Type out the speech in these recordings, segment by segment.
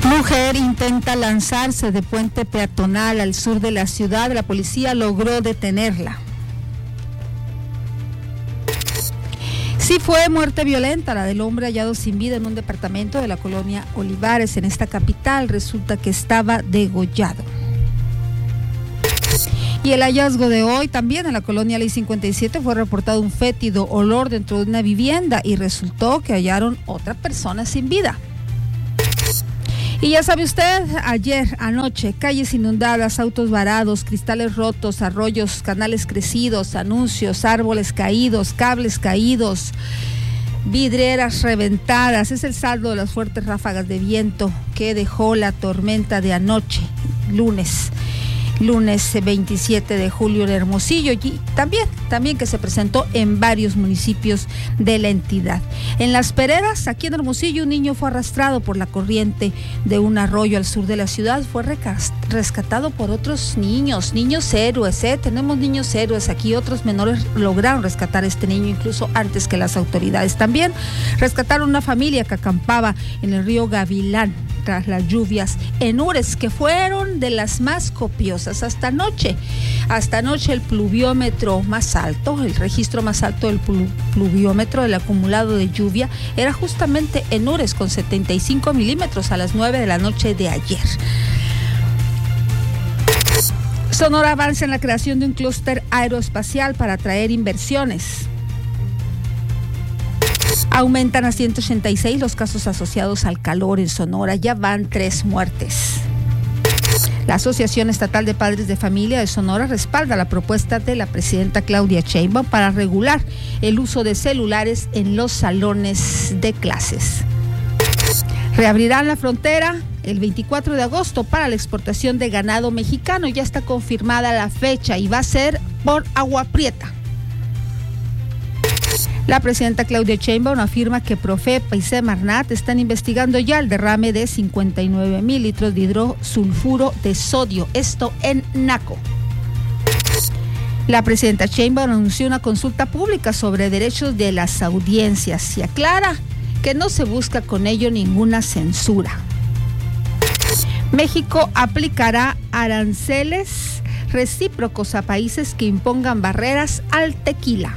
Mujer intenta lanzarse de puente peatonal al sur de la ciudad. La policía logró detenerla. Sí fue muerte violenta la del hombre hallado sin vida en un departamento de la colonia Olivares, en esta capital. Resulta que estaba degollado. Y el hallazgo de hoy también en la colonia Ley 57 fue reportado un fétido olor dentro de una vivienda y resultó que hallaron otra persona sin vida. Y ya sabe usted, anoche, calles inundadas, autos varados, cristales rotos, arroyos, canales crecidos, anuncios, árboles caídos, cables caídos, vidrieras reventadas. Es el saldo de las fuertes ráfagas de viento que dejó la tormenta de anoche, lunes 27 de julio en Hermosillo, y también que se presentó en varios municipios de la entidad. En Las Pereras, aquí en Hermosillo, un niño fue arrastrado por la corriente de un arroyo al sur de la ciudad. Fue rescatado por otros niños héroes, tenemos niños héroes aquí. Otros menores lograron rescatar a este niño incluso antes que las autoridades. También rescataron una familia que acampaba en el río Gavilán tras las lluvias en Ures, que fueron de las más copiosas. Hasta anoche el pluviómetro más alto, el registro más alto del pluviómetro del acumulado de lluvia era justamente en Ures, con 75 milímetros a las 9 de la noche de ayer. Sonora avanza en la creación de un clúster aeroespacial para atraer inversiones. Aumentan a 186 los casos asociados al calor en Sonora, ya van 3 muertes. La Asociación Estatal de Padres de Familia de Sonora respalda la propuesta de la presidenta Claudia Sheinbaum para regular el uso de celulares en los salones de clases. Reabrirán la frontera el 24 de agosto para la exportación de ganado mexicano. Ya está confirmada la fecha y va a ser por Agua Prieta. La presidenta Claudia Sheinbaum afirma que Profepa y Semarnat están investigando ya el derrame de 59,000 litros de hidrosulfuro de sodio, esto en Naco. La presidenta Sheinbaum anunció una consulta pública sobre derechos de las audiencias y aclara que no se busca con ello ninguna censura. México aplicará aranceles recíprocos a países que impongan barreras al tequila.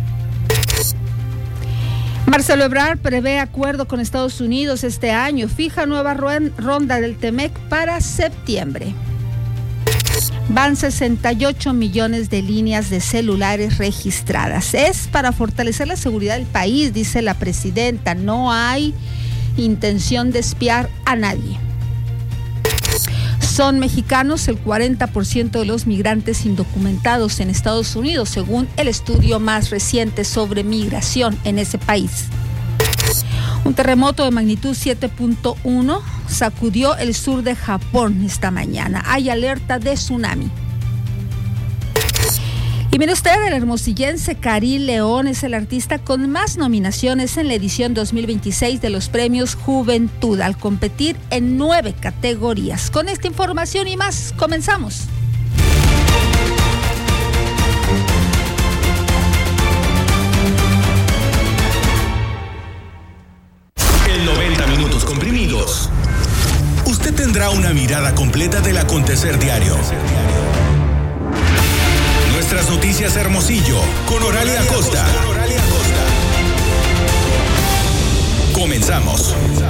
Marcelo Ebrard prevé acuerdo con Estados Unidos este año, fija nueva ronda del TEMEC para septiembre. Van 68 millones de líneas de celulares registradas. Es para fortalecer la seguridad del país, dice la presidenta. No hay intención de espiar a nadie. Son mexicanos el 40% de los migrantes indocumentados en Estados Unidos, según el estudio más reciente sobre migración en ese país. Un terremoto de magnitud 7.1 sacudió el sur de Japón esta mañana. Hay alerta de tsunami. Y mire usted, el hermosillense Karim León es el artista con más nominaciones en la edición 2026 de los premios Juventud, al competir en 9 categorías. Con esta información y más, comenzamos. En 90 minutos comprimidos, usted tendrá una mirada completa del acontecer diario. Nuestras noticias Hermosillo, con Oralia Acosta. Comenzamos.